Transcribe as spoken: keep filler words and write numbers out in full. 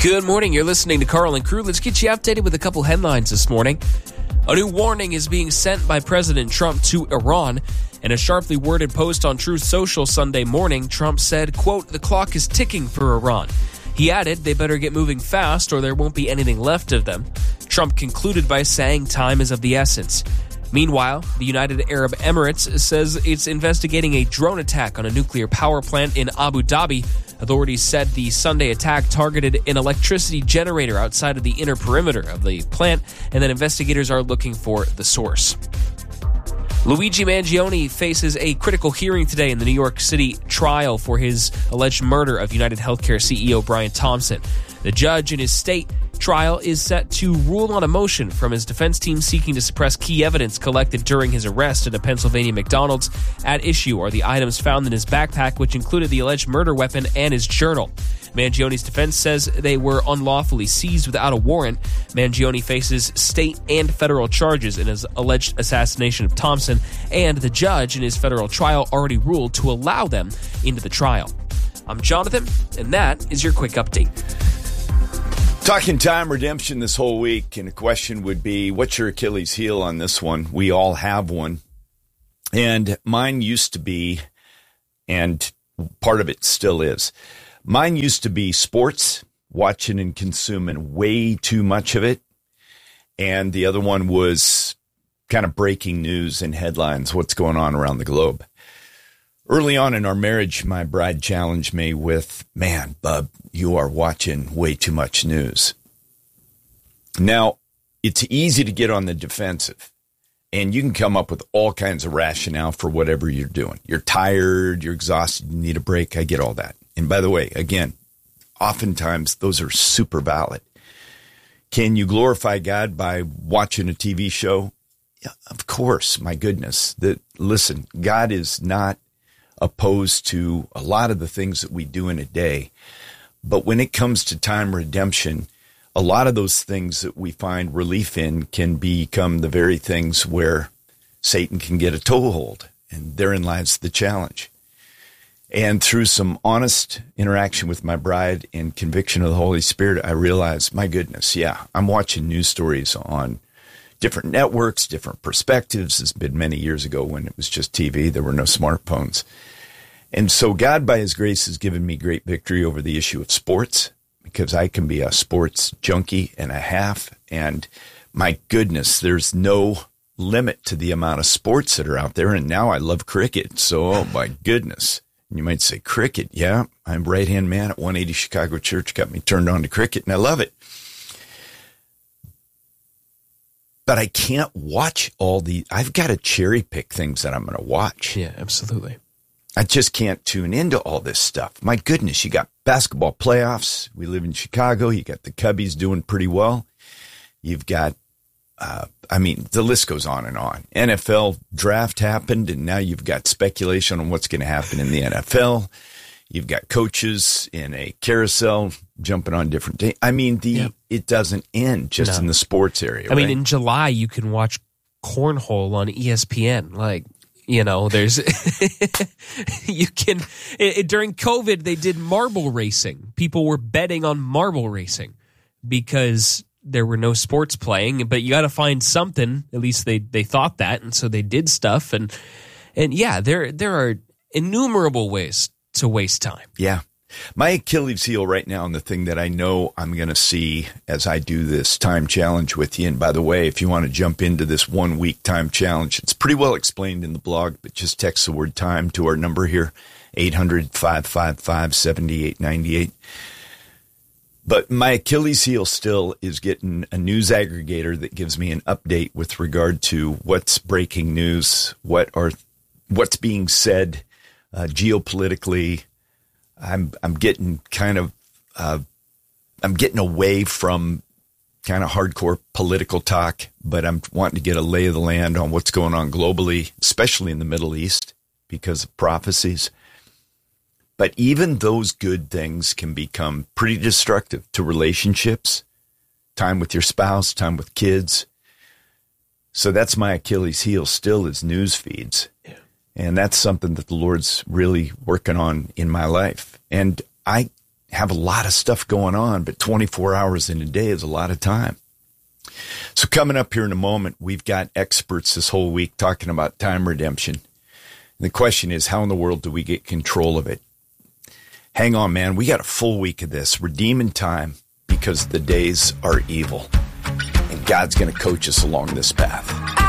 Good morning. You're listening to Carl and Crew. Let's get you updated with a couple headlines this morning. A new warning is being sent by President Trump to Iran. In a sharply worded post on Truth Social Sunday morning, Trump said, quote, "The clock is ticking for Iran." He added they better get moving fast or there won't be anything left of them. Trump concluded by saying time is of the essence. Meanwhile, the United Arab Emirates says it's investigating a drone attack on a nuclear power plant in Abu Dhabi. Authorities said the Sunday attack targeted an electricity generator outside of the inner perimeter of the plant, and that investigators are looking for the source. Luigi Mangione faces a critical hearing today in the New York City trial for his alleged murder of United Healthcare C E O Brian Thompson. The judge in his state trial is set to rule on a motion from his defense team seeking to suppress key evidence collected during his arrest at a Pennsylvania McDonald's. At issue are the items found in his backpack, which included the alleged murder weapon and his journal. Mangione's defense says they were unlawfully seized without a warrant. Mangione faces state and federal charges in his alleged assassination of Thompson, and the judge in his federal trial already ruled to allow them into the trial. I'm Jonathan, and that is your quick update. Talking time redemption this whole week, and the question would be, what's your Achilles heel on this one? We all have one. And mine used to be, and part of it still is, mine used to be sports, watching and consuming way too much of it. And the other one was kind of breaking news and headlines, what's going on around the globe. Early on in our marriage, my bride challenged me with, man, bub, you are watching way too much news. Now, it's easy to get on the defensive, and you can come up with all kinds of rationale for whatever you're doing. You're tired, you're exhausted, you need a break. I get all that. And by the way, again, oftentimes those are super valid. Can you glorify God by watching a T V show? Yeah, of course, my goodness. That, listen, God is not opposed to a lot of the things that we do in a day. But when it comes to time redemption, a lot of those things that we find relief in can become the very things where Satan can get a toehold. And therein lies the challenge. And through some honest interaction with my bride and conviction of the Holy Spirit, I realized, my goodness, yeah, I'm watching news stories on different networks, different perspectives. It's been many years ago when it was just T V. There were no smartphones. And so God, by his grace, has given me great victory over the issue of sports, because I can be a sports junkie and a half. And my goodness, there's no limit to the amount of sports that are out there. And now I love cricket. So, oh my goodness. And you might say, cricket? Yeah, I'm right-hand man at one eighty Chicago Church. Got me turned on to cricket, and I love it. But I can't watch all the, I've got to cherry pick things that I'm going to watch. Yeah, absolutely. I just can't tune into all this stuff. My goodness, you got basketball playoffs. We live in Chicago. You got the Cubbies doing pretty well. You've got, uh, I mean, the list goes on and on. N F L draft happened, and now you've got speculation on what's going to happen in the N F L. You've got coaches in a carousel jumping on different days. I mean, the yep. It doesn't end just no. in the sports area. I right? mean, in July, you can watch cornhole on E S P N. Like, you know, there's you can it, it, during COVID, they did marble racing. People were betting on marble racing because there were no sports playing. But you got to find something. At least they they thought that, and so they did stuff. And and yeah, there there are innumerable ways to waste time. Yeah. My Achilles heel right now, and the thing that I know I'm going to see as I do this time challenge with you, and by the way, if you want to jump into this one-week time challenge, it's pretty well explained in the blog, but just text the word time to our number here, eight hundred, five five five, seven eight nine eight. But my Achilles heel still is getting a news aggregator that gives me an update with regard to what's breaking news, what are what's being said uh, geopolitically. I'm I'm getting kind of uh, I'm getting away from kind of hardcore political talk, but I'm wanting to get a lay of the land on what's going on globally, especially in the Middle East, because of prophecies. But even those good things can become pretty destructive to relationships, time with your spouse, time with kids. So that's my Achilles heel still, is news feeds. Yeah. And that's something that the Lord's really working on in my life. And I have a lot of stuff going on, but twenty-four hours in a day is a lot of time. So coming up here in a moment, we've got experts this whole week talking about time redemption. And the question is, how in the world do we get control of it? Hang on, man. We got a full week of this. Redeeming time because the days are evil. And God's going to coach us along this path.